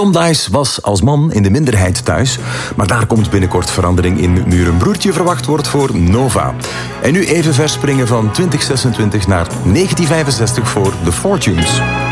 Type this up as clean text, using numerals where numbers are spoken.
Tom Dice was als man in de minderheid thuis, maar daar komt binnenkort verandering in nu er een broertje verwacht wordt voor Nova. En nu even verspringen van 2026 naar 1965 voor The Fortunes.